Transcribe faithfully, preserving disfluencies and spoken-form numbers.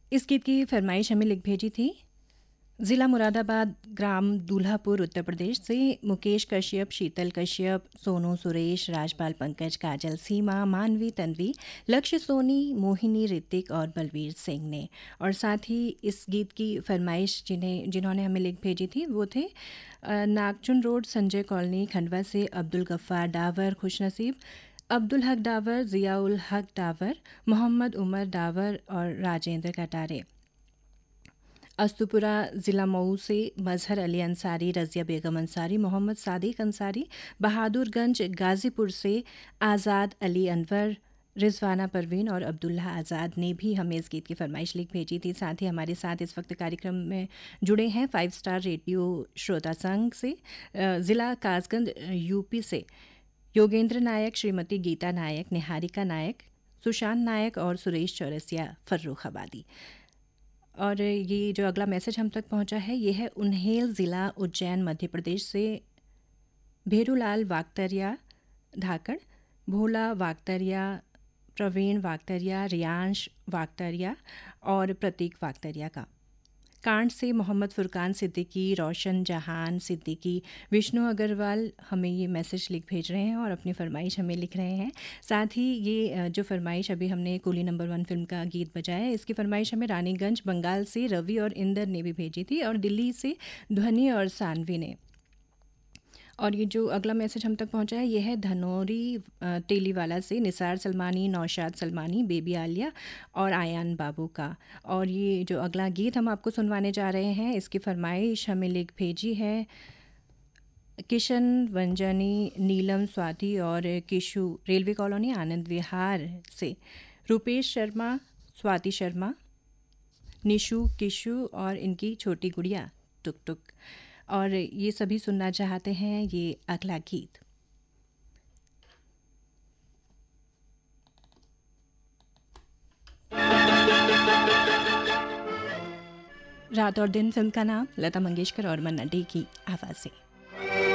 इस गीत की फरमाइश हमें लिख भेजी थी ज़िला मुरादाबाद, ग्राम दूल्हापुर, उत्तर प्रदेश से मुकेश कश्यप, शीतल कश्यप, सोनू सुरेश, राजपाल पंकज, काजल सीमा, मानवी तन्वी, लक्ष्य सोनी, मोहिनी ऋतिक और बलवीर सिंह ने। और साथ ही इस गीत की फरमाइश जिन्हें जिन्होंने हमें लिख भेजी थी वो थे अ, नागचुन रोड, संजय कॉलोनी, खंडवा से अब्दुल गफ्फार डावर खुशनसीब, अब्दुल हक डावर, ज़ियाउल हक डावर, मोहम्मद उमर डावर और राजेंद्र कटारे। अस्तुपुरा ज़िला मऊ से मजहर अली अंसारी, रज़िया बेगम अंसारी, मोहम्मद सादिक अंसारी, बहादुरगंज गाज़ीपुर से आज़ाद अली अनवर, रिजवाना परवीन और अब्दुल्ला आज़ाद ने भी हमें इस गीत की फरमाइश लिख भेजी थी। साथ ही हमारे साथ इस वक्त कार्यक्रम में जुड़े हैं फाइव स्टार रेडियो श्रोता संघ से अ, ज़िला कासगंज यूपी से योगेंद्र नायक, श्रीमती गीता नायक, निहारिका नायक, सुशांत नायक और सुरेश चौरसिया फर्रुखाबादी। और ये जो अगला मैसेज हम तक पहुंचा है ये है उन्हेल ज़िला उज्जैन मध्य प्रदेश से भेरूलाल वागतरिया धाकड़, भोला वागतरिया, प्रवीण वागतरिया, रियांश वागतरिया और प्रतीक वागतरिया का। कांड से मोहम्मद फुरकान सिद्दीकी, रोशन जहान सिद्दीकी, विष्णु अग्रवाल हमें ये मैसेज लिख भेज रहे हैं और अपनी फरमाइश हमें लिख रहे हैं। साथ ही ये अ, जो फरमाइश अभी हमने कूली नंबर वन फिल्म का गीत बजाया है इसकी फरमाइश हमें रानीगंज बंगाल से रवि और इंदर ने भी भेजी थी और दिल्ली से ध्वनि और सानवी ने। और ये जो अगला मैसेज हम तक पहुंचा है ये है धनौरी अ, तेलीवाला से निसार सलमानी, नौशाद सलमानी, बेबी आलिया और आयान बाबू का। और ये जो अगला गीत हम आपको सुनवाने जा रहे हैं इसकी फरमाइश हमें लिख भेजी है किशन वंजनी, नीलम स्वाति और किशु, रेलवे कॉलोनी आनंद विहार से रुपेश शर्मा, स्वाति शर्मा, निशु, किशु और इनकी छोटी गुड़िया टुक टुक। और ये सभी सुनना चाहते हैं ये अगला गीत। रात और दिन फिल्म का नाम लता मंगेशकर और मन्ना डे की आवाज़ से।